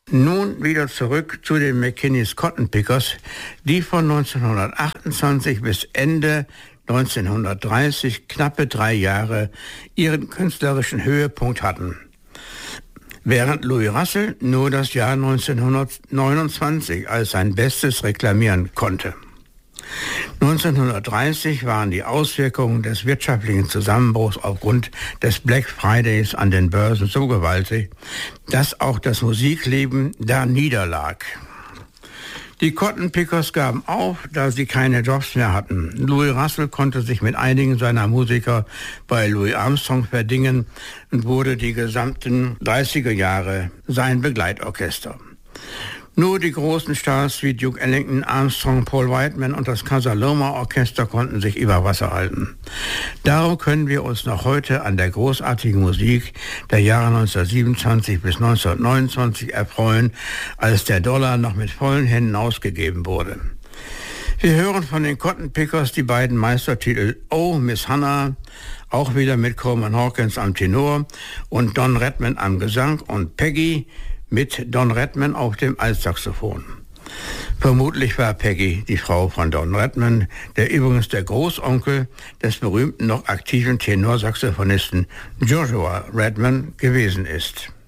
Nun wieder zurück zu den McKinney's Cotton Pickers, die von 1928 bis Ende 1930, knappe 3 Jahre, ihren künstlerischen Höhepunkt hatten. Während Louis Russell nur das Jahr 1929 als sein Bestes reklamieren konnte. 1930 waren die Auswirkungen des wirtschaftlichen Zusammenbruchs aufgrund des Black Fridays an den Börsen so gewaltig, dass auch das Musikleben da niederlag. Die Cotton Pickers gaben auf, da sie keine Jobs mehr hatten. Louis Russell konnte sich mit einigen seiner Musiker bei Louis Armstrong verdingen und wurde die gesamten 30er Jahre sein Begleitorchester. Nur die großen Stars wie Duke Ellington, Armstrong, Paul Whiteman und das Casa Loma Orchester konnten sich über Wasser halten. Darum können wir uns noch heute an der großartigen Musik der Jahre 1927 bis 1929 erfreuen, als der Dollar noch mit vollen Händen ausgegeben wurde. Wir hören von den Cotton Pickers die beiden Meistertitel Oh, Miss Hannah, auch wieder mit Coleman Hawkins am Tenor und Don Redman am Gesang, und Peggy mit Don Redman auf dem Altsaxophon. Vermutlich war Peggy die Frau von Don Redman, der übrigens der Großonkel des berühmten noch aktiven Tenorsaxophonisten Joshua Redman gewesen ist.